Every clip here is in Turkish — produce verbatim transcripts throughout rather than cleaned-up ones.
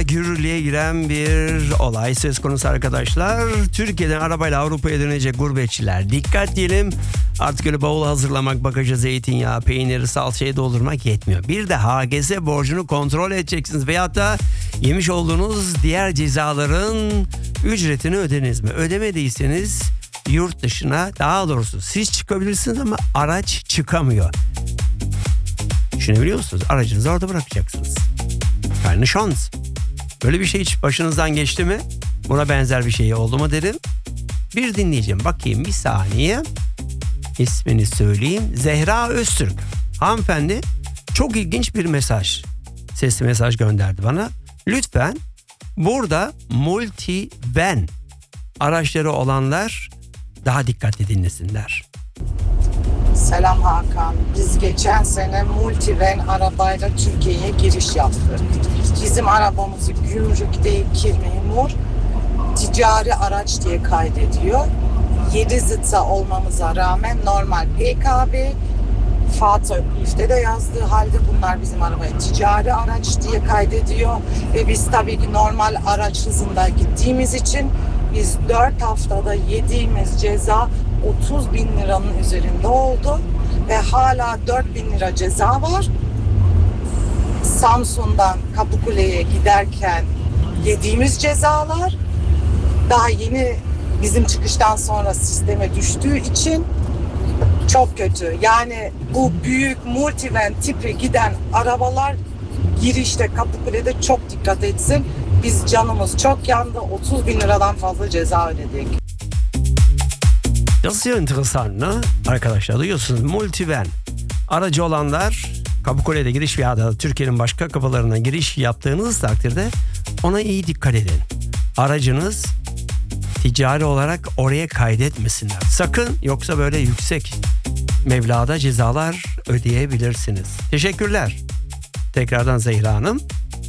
yürürlüğe giren bir olay söz konusu arkadaşlar. Türkiye'den arabayla Avrupa'ya dönecek gurbetçiler. Dikkat diyelim, artık öyle bavul hazırlamak, bagaja zeytinyağı, peyniri, salçayı doldurmak yetmiyor. Bir de H G S borcunu kontrol edeceksiniz. Veyahut da yemiş olduğunuz diğer cezaların ücretini ödediniz mi? Ödemediyseniz yurt dışına, daha doğrusu siz çıkabilirsiniz ama araç çıkamıyor. Düşünebiliyor musunuz? Aracınızı orada bırakacaksınız. Yani şans. Böyle bir şey hiç başınızdan geçti mi? Buna benzer bir şey oldu mu dedim. Bir dinleyeceğim. Bakayım bir saniye. İsmini söyleyeyim. Zehra Öztürk. Hanımefendi çok ilginç bir mesaj. Sesli mesaj gönderdi bana. Lütfen burada multi van araçları olanlar daha dikkatli dinlesinler. Selam Hakan. Biz geçen sene multivan arabayla Türkiye'ye giriş yaptık. Bizim arabamızı gümrükteki memur ticari araç diye kaydediyor. yedi zıta olmamıza rağmen normal P K B, Fatih'te de yazdığı halde bunlar bizim arabaya ticari araç diye kaydediyor. Ve biz tabii ki normal araç hızında gittiğimiz için biz dört haftada yediğimiz ceza otuz bin liranın üzerinde oldu ve hala dört bin lira ceza var. Samsun'dan Kapıkule'ye giderken yediğimiz cezalar daha yeni bizim çıkıştan sonra sisteme düştüğü için çok kötü. Yani bu büyük multivan tipi giden arabalar girişte Kapıkule'de çok dikkat etsin. Biz canımız çok yandı. otuz bin liradan fazla ceza ödedik. Nasıl enteresan ne? Arkadaşlar duyuyorsunuz, multivan aracı olanlar Kapıkule'de giriş veya da Türkiye'nin başka kapılarına giriş yaptığınız takdirde ona iyi dikkat edin. Aracınız ticari olarak oraya kaydetmesinler. Sakın, yoksa böyle yüksek meblağda cezalar ödeyebilirsiniz. Teşekkürler. Tekrardan Zehra Hanım.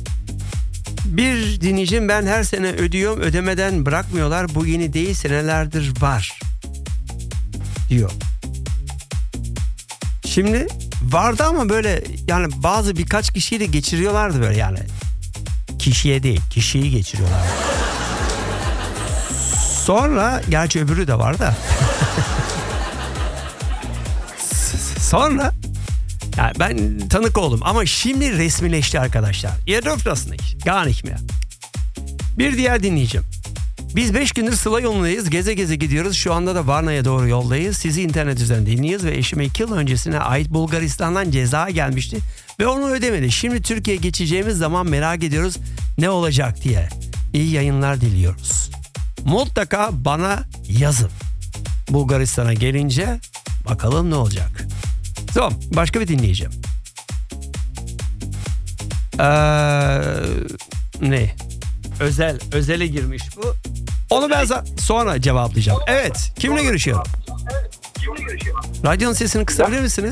Bir dinleyicim, ben her sene ödüyorum, ödemeden bırakmıyorlar. Bu yeni değil, senelerdir var diyor. Şimdi vardı ama böyle yani bazı birkaç kişiyi de geçiriyorlardı böyle yani. Kişiye değil, kişiyi geçiriyorlar. Sonra gerçi öbürü de var da. Sonra yani ben tanık oldum ama şimdi resmileşti arkadaşlar. Ihr dürft das nicht. Gar nicht mehr. Bir diğer dinleyicim. Biz beş gündür Sıla yolundayız. Geze geze gidiyoruz. Şu anda da Varna'ya doğru yoldayız. Sizi internet üzerinden dinliyoruz ve eşime iki yıl öncesine ait Bulgaristan'dan ceza gelmişti. Ve onu ödemedi. Şimdi Türkiye'ye geçeceğimiz zaman merak ediyoruz ne olacak diye. İyi yayınlar diliyoruz. Mutlaka bana yazın. Bulgaristan'a gelince bakalım ne olacak. So, başka bir dinleyeceğim. Ee, ne? Özel, özele girmiş bu. Onu ben sonra cevaplayacağım. Evet, kimle görüşüyorum? Radyonun sesini kısabilir misiniz?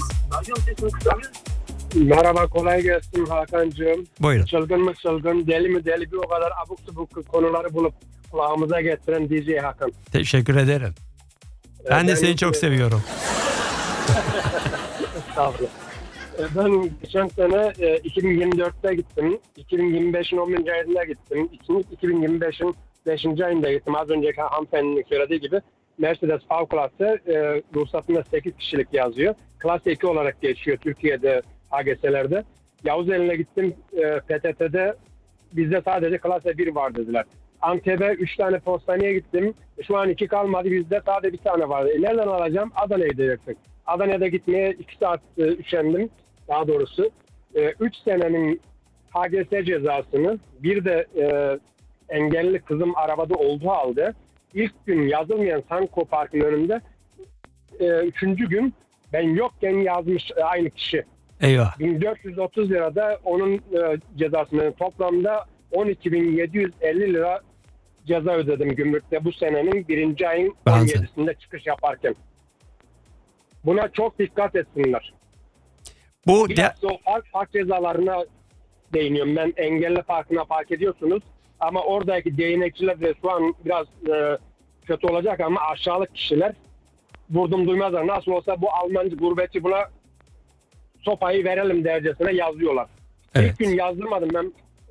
Merhaba, kolay gelsin Hakan'cığım. Buyurun. Çılgın mı çılgın, deli mi deli, bir o kadar abuk subuk konuları bulup kulağımıza getiren D J Hakan. Teşekkür ederim. Ben de ben, seni çok seviyorum. Estağfurullah. Ben geçen sene iki bin yirmi dörtte gittim. iki bin yirmi beşin on birinci ayında gittim. iki bin yirmi beşin beşinci ayında gittim. Az önceki hanımefendinin söylediği gibi Mercedes A klası e, ruhsatında sekiz kişilik yazıyor. Klas iki olarak geçiyor Türkiye'de A G S'lerde. Yavuzeli'ne gittim. E, P T T'de bizde sadece klas bir var dediler. Antep'e üç tane postaneye gittim. Şu an iki kalmadı. Bizde sadece bir tane vardı. E, nereden alacağım? Adana'ya gidecektik. Adana'da gitmeye iki saat e, üşendim. Daha doğrusu. üç e, senenin H G S cezasını, bir de e, engelli kızım arabada olduğu halde ilk gün yazılmayan Sanko Park'ın önünde e, üçüncü gün ben yokken yazmış e, aynı kişi. Eyvah. bin dört yüz otuz lirada onun e, cezasını, toplamda on iki bin yedi yüz elli lira ceza ödedim gümrükte bu senenin birinci ayın on yedisinde çıkış yaparken. Buna çok dikkat etsinler. Bu Biraz de... o park, park cezalarına değiniyorum. Ben engelli parkına park ediyorsunuz ama oradaki değnekçiler de şu an biraz e, kötü olacak ama aşağılık kişiler vurdum duymazlar. Nasıl olsa bu Almancı gurbetçi buna sopayı verelim dercesine yazıyorlar. Evet. İlk gün yazdırmadım ben.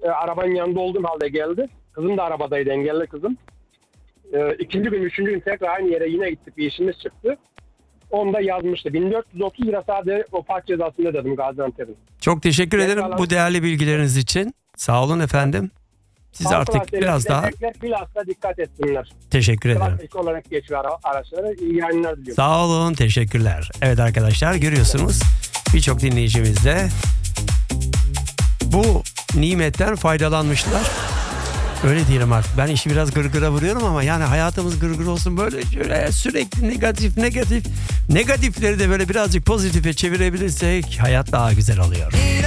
e, arabanın yanında olduğum halde geldi. Kızım da arabadaydı, engelli kızım. E, ikinci gün, üçüncü gün tekrar aynı yere yine gittik, bir işimiz çıktı. Onda yazmıştı. bin dört yüz otuz lira sadece o park cezasını dedim Gaziantep'in. Çok teşekkür Geri ederim kalan- bu değerli bilgileriniz için. Sağ olun efendim. Siz artık biraz daha Bilhassa dikkat etsinler. teşekkür ederim. Trafik olarak geçiyor ara- araçları. İyi yayınlar diliyorum. Sağ olun, teşekkürler. Evet arkadaşlar, görüyorsunuz birçok dinleyicimiz de bu nimetten faydalanmışlar. Öyle diyelim artık. Ben işi biraz gırgıra vuruyorum ama yani hayatımız gırgır olsun, böyle şöyle sürekli negatif negatif negatifleri de böyle birazcık pozitife çevirebilirsek hayat daha güzel oluyor.